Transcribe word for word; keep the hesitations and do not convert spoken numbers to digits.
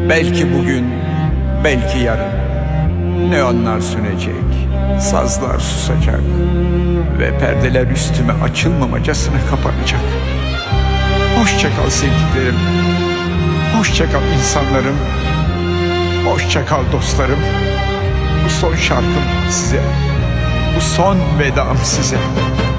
Belki bugün, belki yarın neonlar sönecek, sazlar susacak ve perdeler üstüme açılmamacasına kapanacak. Hoşça kal sevdiklerim, hoşça kal insanlarım, hoşça kal dostlarım. Bu son şarkım size, bu son vedam size.